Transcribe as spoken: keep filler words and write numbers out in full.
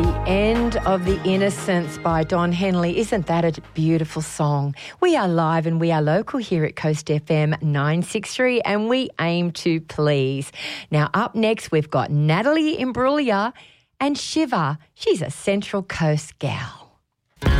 The End of the Innocence by Don Henley. Isn't that a beautiful song? We are live and we are local here at Coast F M nine sixty-three and we aim to please. Now up next we've got Natalie Imbruglia and Shiva. She's a Central Coast gal.